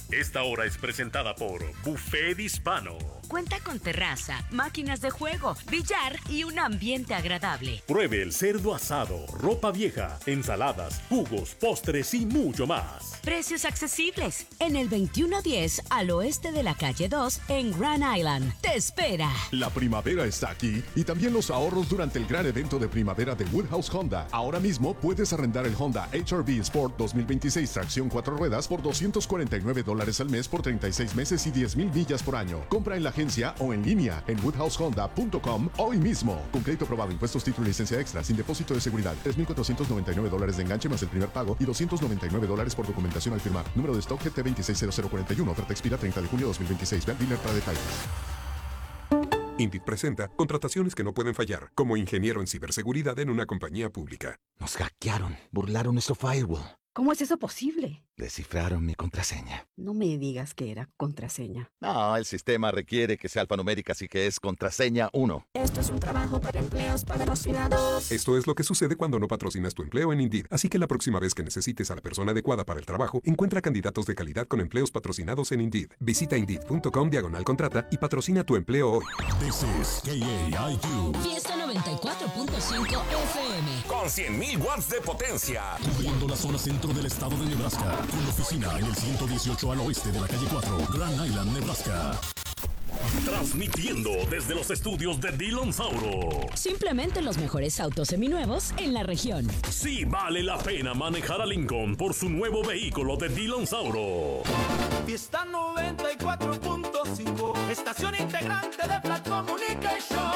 Esta hora es presentada por Buffet Hispano. Cuenta con terraza, máquinas de juego, billar y un ambiente agradable. Pruebe el cerdo asado, ropa vieja, ensaladas, jugos, postres y mucho más. Precios accesibles. En el 2110 al oeste de la calle 2 en Grand Island. ¡Te espera! La primavera está aquí y también los ahorros durante el gran evento de primavera de Woodhouse Honda. Ahora mismo puedes arrendar el Honda HR-V Sport 2026 tracción 4 ruedas por $249 al mes por 36 meses y 10,000 millas por año. Compra en la agencia o en línea en woodhousehonda.com hoy mismo. Con crédito aprobado, impuestos, título y licencia extra, sin depósito de seguridad. $3,499 de enganche más el primer pago y $299 por documentación al firmar. Número de stock GT260041. Oferta expira 30 de junio 2026. Ve al dealer para detalles. Indeed presenta contrataciones que no pueden fallar, como ingeniero en ciberseguridad en una compañía pública. Nos hackearon, burlaron nuestro firewall. ¿Cómo es eso posible? Descifraron mi contraseña. No me digas que era contraseña. No, el sistema requiere que sea alfanumérica, así que es contraseña 1. Esto es un trabajo para empleos patrocinados. Esto es lo que sucede cuando no patrocinas tu empleo en Indeed. Así que la próxima vez que necesites a la persona adecuada para el trabajo, encuentra candidatos de calidad con empleos patrocinados en Indeed. Visita Indeed.com/contrata y patrocina tu empleo hoy. This is KAIQ. Fiesta 94.5 FM. Con 100,000 watts de potencia. Cubriendo la zona centro del estado de Nebraska. Con oficina en el 118 al oeste de la calle 4, Grand Island, Nebraska. Transmitiendo desde los estudios de Dillon Sauro. Simplemente los mejores autos seminuevos en la región. Sí vale la pena manejar a Lincoln por su nuevo vehículo de Dillon Sauro. Fiesta 94.5, estación integrante de Flat Communication.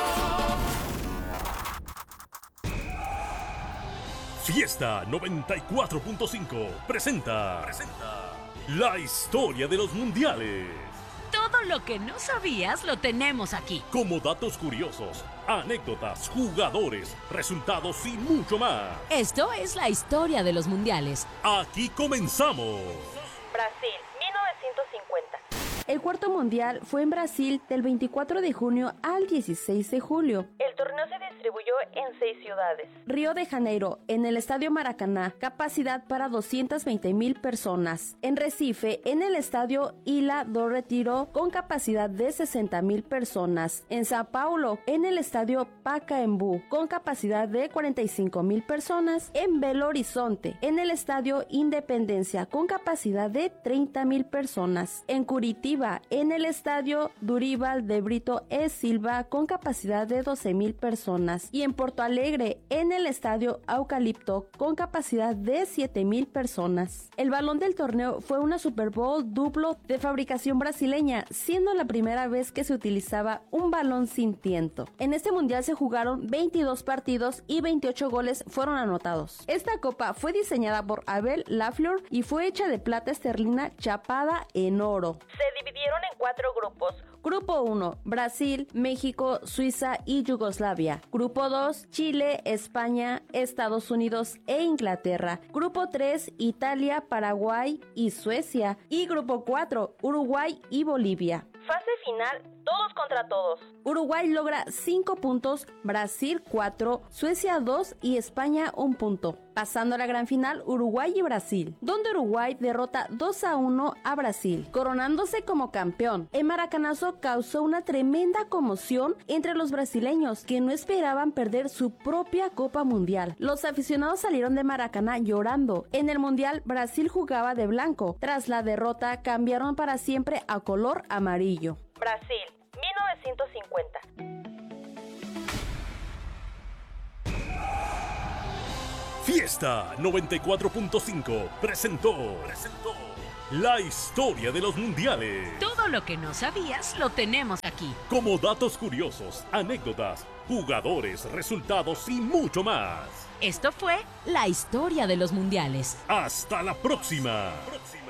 Fiesta 94.5 presenta la historia de los mundiales. Todo lo que no sabías lo tenemos aquí. Como datos curiosos, anécdotas, jugadores, resultados y mucho más. Esto es la historia de los mundiales. Aquí comenzamos. Brasil, 1950. El cuarto mundial fue en Brasil del 24 de junio al 16 de julio. El torneo se distribuyó en 6 ciudades. Río de Janeiro, en el Estadio Maracaná, capacidad para 220,000 personas. En Recife, en el Estadio Ilha do Retiro, con capacidad de 60,000 personas. En Sao Paulo, en el Estadio Pacaembu, con capacidad de 45,000 personas. En Belo Horizonte, en el Estadio Independencia, con capacidad de 30,000 personas. En Curitiba, en el Estadio Dorival de Brito E. Silva, con capacidad de 12,000 personas. Y en Porto Alegre, en el Estadio Eucalipto, con capacidad de 7,000 personas. El balón del torneo fue una Super Bowl duplo de fabricación brasileña, siendo la primera vez que se utilizaba un balón sin tiento. En este mundial se jugaron 22 partidos y 28 goles fueron anotados. Esta copa fue diseñada por Abel Lafleur y fue hecha de plata esterlina chapada en oro. Se dividieron en 4 grupos. Grupo 1, Brasil, México, Suiza y Yugoslavia. Grupo 2, Chile, España, Estados Unidos e Inglaterra. Grupo 3, Italia, Paraguay y Suecia. Y Grupo 4, Uruguay y Bolivia. Fase final, todos contra todos. Uruguay logra 5 puntos, Brasil 4, Suecia 2 y España 1 punto. Pasando a la gran final, Uruguay y Brasil, donde Uruguay derrota 2-1 a Brasil, coronándose como campeón. El maracanazo causó una tremenda conmoción entre los brasileños, que no esperaban perder su propia Copa Mundial. Los aficionados salieron de Maracaná llorando. En el Mundial, Brasil jugaba de blanco. Tras la derrota, cambiaron para siempre a color amarillo. Brasil, 1950. Fiesta 94.5 presentó la historia de los mundiales. Todo lo que no sabías lo tenemos aquí. Como datos curiosos, anécdotas, jugadores, resultados y mucho más. Esto fue la historia de los mundiales. Hasta la próxima.